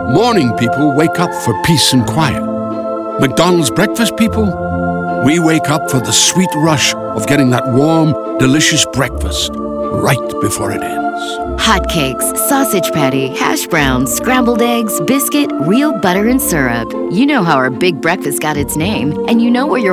Morning people wake up for peace and quiet. McDonald's breakfast people, we wake up for the sweet rush of getting that warm, delicious breakfast right before it ends. Hotcakes, sausage patty, hash browns, scrambled eggs, biscuit, real butter and syrup. You know how our big breakfast got its name, and you know where your